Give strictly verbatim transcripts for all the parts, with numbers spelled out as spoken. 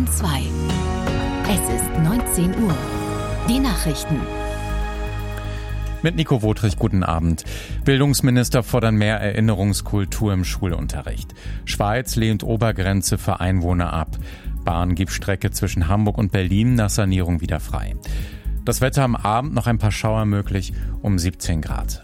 Bremen zwei. Es ist neunzehn Uhr. Die Nachrichten. Mit Nico Wotrich, guten Abend. Bildungsminister fordern mehr Erinnerungskultur im Schulunterricht. Schweiz lehnt Obergrenze für Einwohner ab. Bahn gibt Strecke zwischen Hamburg und Berlin nach Sanierung wieder frei. Das Wetter am Abend noch ein paar Schauer möglich, um siebzehn Grad.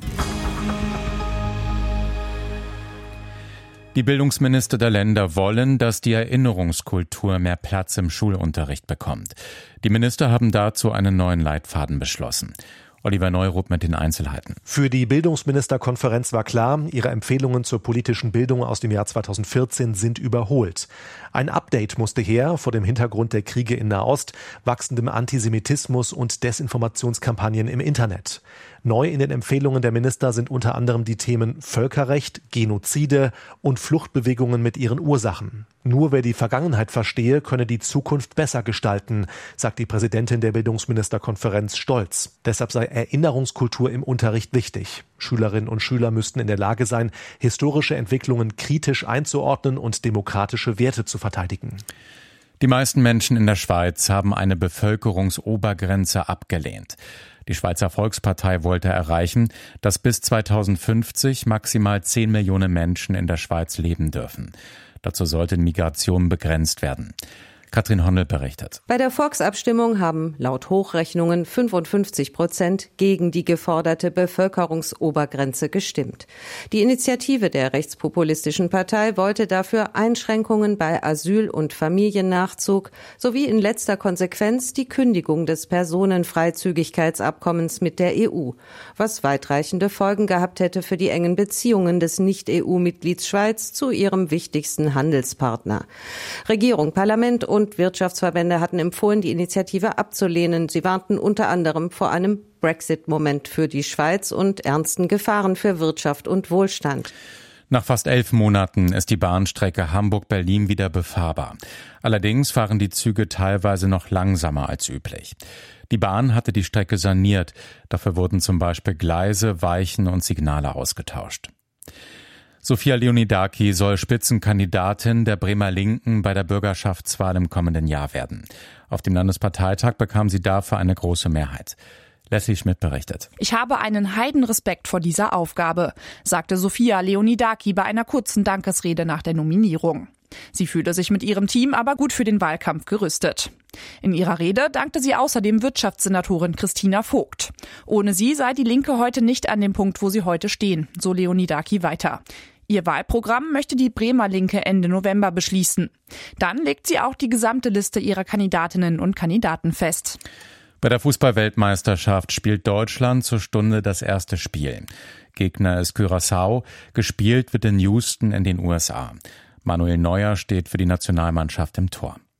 Die Bildungsminister der Länder wollen, dass die Erinnerungskultur mehr Platz im Schulunterricht bekommt. Die Minister haben dazu einen neuen Leitfaden beschlossen. Oliver Neurupp mit den Einzelheiten. Für die Bildungsministerkonferenz war klar, ihre Empfehlungen zur politischen Bildung aus dem Jahr zweitausendvierzehn sind überholt. Ein Update musste her vor dem Hintergrund der Kriege in Nahost, wachsendem Antisemitismus und Desinformationskampagnen im Internet. Neu in den Empfehlungen der Minister sind unter anderem die Themen Völkerrecht, Genozide und Fluchtbewegungen mit ihren Ursachen. Nur wer die Vergangenheit verstehe, könne die Zukunft besser gestalten, sagt die Präsidentin der Bildungsministerkonferenz stolz. Deshalb sei Erinnerungskultur im Unterricht wichtig. Schülerinnen und Schüler müssten in der Lage sein, historische Entwicklungen kritisch einzuordnen und demokratische Werte zu verteidigen. Die meisten Menschen in der Schweiz haben eine Bevölkerungsobergrenze abgelehnt. Die Schweizer Volkspartei wollte erreichen, dass bis zweitausendfünfzig maximal zehn Millionen Menschen in der Schweiz leben dürfen. Dazu sollten Migrationen begrenzt werden. Katrin Honnel berichtet. Bei der Volksabstimmung haben laut Hochrechnungen fünfundfünfzig Prozent gegen die geforderte Bevölkerungsobergrenze gestimmt. Die Initiative der rechtspopulistischen Partei wollte dafür Einschränkungen bei Asyl- und Familiennachzug sowie in letzter Konsequenz die Kündigung des Personenfreizügigkeitsabkommens mit der E U, was weitreichende Folgen gehabt hätte für die engen Beziehungen des Nicht-E U-Mitglieds Schweiz zu ihrem wichtigsten Handelspartner. Regierung, Parlament und Und Wirtschaftsverbände hatten empfohlen, die Initiative abzulehnen. Sie warnten unter anderem vor einem Brexit-Moment für die Schweiz und ernsten Gefahren für Wirtschaft und Wohlstand. Nach fast elf Monaten ist die Bahnstrecke Hamburg-Berlin wieder befahrbar. Allerdings fahren die Züge teilweise noch langsamer als üblich. Die Bahn hatte die Strecke saniert. Dafür wurden zum Beispiel Gleise, Weichen und Signale ausgetauscht. Sophia Leonidaki soll Spitzenkandidatin der Bremer Linken bei der Bürgerschaftswahl im kommenden Jahr werden. Auf dem Landesparteitag bekam sie dafür eine große Mehrheit. Leslie Schmidt berichtet. Ich habe einen Heidenrespekt vor dieser Aufgabe, sagte Sophia Leonidaki bei einer kurzen Dankesrede nach der Nominierung. Sie fühle sich mit ihrem Team aber gut für den Wahlkampf gerüstet. In ihrer Rede dankte sie außerdem Wirtschaftssenatorin Christina Vogt. Ohne sie sei die Linke heute nicht an dem Punkt, wo sie heute stehen, so Leonidaki weiter. Ihr Wahlprogramm möchte die Bremer Linke Ende November beschließen. Dann legt sie auch die gesamte Liste ihrer Kandidatinnen und Kandidaten fest. Bei der Fußball-Weltmeisterschaft spielt Deutschland zur Stunde das erste Spiel. Gegner ist Curaçao, gespielt wird in Houston in den U S A. Manuel Neuer steht für die Nationalmannschaft im Tor.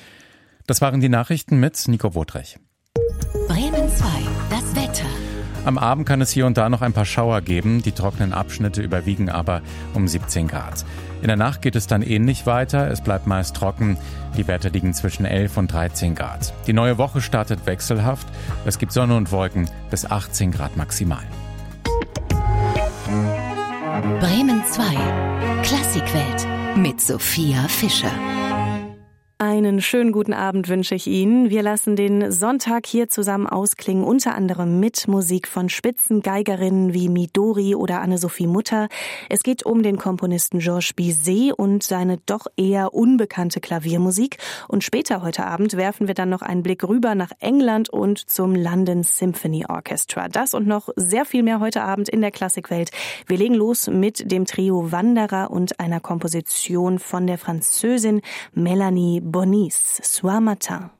Das waren die Nachrichten mit Nico Wotrich. Bremen zwei, das Wetter. Am Abend kann es hier und da noch ein paar Schauer geben. Die trockenen Abschnitte überwiegen aber um siebzehn Grad. In der Nacht geht es dann ähnlich weiter. Es bleibt meist trocken. Die Werte liegen zwischen elf und dreizehn Grad. Die neue Woche startet wechselhaft. Es gibt Sonne und Wolken bis achtzehn Grad maximal. Bremen zwei, Klassikwelt mit Sophia Fischer. Einen schönen guten Abend wünsche ich Ihnen. Wir lassen den Sonntag hier zusammen ausklingen, unter anderem mit Musik von Spitzengeigerinnen wie Midori oder Anne-Sophie Mutter. Es geht um den Komponisten Georges Bizet und seine doch eher unbekannte Klaviermusik. Und später heute Abend werfen wir dann noch einen Blick rüber nach England und zum London Symphony Orchestra. Das und noch sehr viel mehr heute Abend in der Klassikwelt. Wir legen los mit dem Trio Wanderer und einer Komposition von der Französin Mélanie Bonis, Soir Matin.